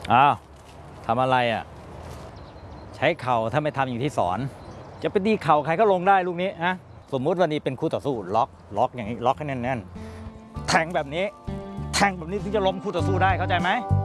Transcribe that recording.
อ้าวทำอะไรอ่ะใช้เข่าถ้าไม่ทำอย่างที่สอนจะไปดีเข่าใครก็ลงได้ลูกนี้นะสมมุติวันนี้เป็นคู่ต่อสู้ล็อกอย่างนี้ล็อกให้แน่นๆแทงแบบนี้ถึงจะล้มคู่ต่อสู้ได้เข้าใจไหม